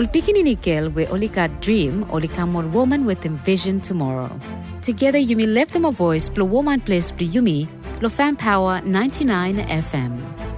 Ol Pikininikel we Olika dream, Olika more woman with envision tomorrow. Together you may lift them a voice, blow woman place, Yumi, Lo Fan Power 99 FM.